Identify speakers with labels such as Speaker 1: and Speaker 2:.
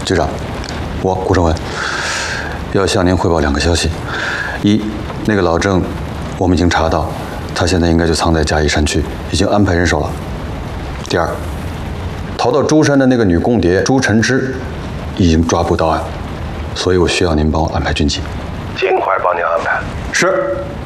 Speaker 1: 局长，我顾成文要向您汇报2个消息：一，那个老郑，我们已经查到，他现在应该就藏在嘉义山区，已经安排人手了。第二，逃到舟山的那个女共谍朱晨之，已经抓捕到案，所以我需要您帮我安排军机。
Speaker 2: 尽快帮您安排。
Speaker 1: 是。